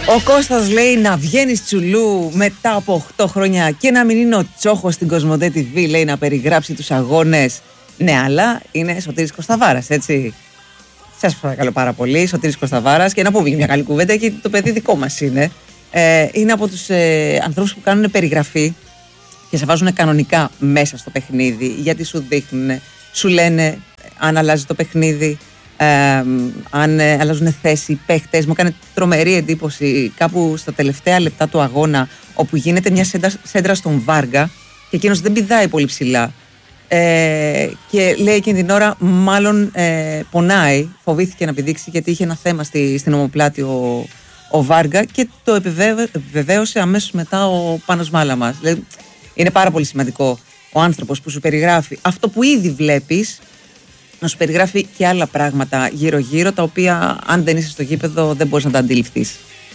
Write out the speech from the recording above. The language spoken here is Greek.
Ο Κώστας λέει να βγαίνεις τσουλού μετά από 8 χρόνια και να μην είναι ο Τσόχος στην Κοσμοτέ TV, λέει, να περιγράψει τους αγώνες. Ναι, αλλά είναι Σωτήρης Κωσταβάρας, έτσι. Σας παρακαλώ πάρα πολύ, Σωτήρης Κωσταβάρας, και να πούμε μια καλή κουβέντα, και το παιδί δικό μας είναι. Είναι από τους ανθρώπους που κάνουν περιγραφή και σε βάζουν κανονικά μέσα στο παιχνίδι, γιατί σου δείχνουν, σου λένε αν αλλάζει το παιχνίδι, αν αλλάζουν θέση οι παίχτες. Μου έκανε τρομερή εντύπωση κάπου στα τελευταία λεπτά του αγώνα, όπου γίνεται μια σέντρα στον Βάργα και εκείνος δεν πηδάει πολύ ψηλά, και λέει εκείνη την ώρα μάλλον πονάει, φοβήθηκε να πηδήξει γιατί είχε ένα θέμα στην ομοπλάτη ο Βάργα, και το επιβεβαίωσε αμέσως μετά ο Πάνος Μάλαμας. Δηλαδή, είναι πάρα πολύ σημαντικό ο άνθρωπος που σου περιγράφει αυτό που ήδη βλέπεις, να σου περιγράφει και άλλα πράγματα γύρω-γύρω, τα οποία αν δεν είσαι στο γήπεδο δεν μπορείς να τα αντιληφθείς.